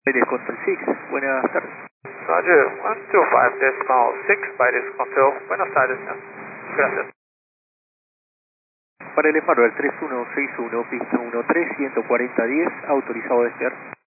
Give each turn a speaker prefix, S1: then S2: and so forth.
S1: Bytes Control 6, buenas tardes.
S2: Roger, 125.6 Bytes Control, buenas tardes, señor. Gracias.
S1: Para el Embraer 3161, pista 13, 140-10, autorizado a despegar.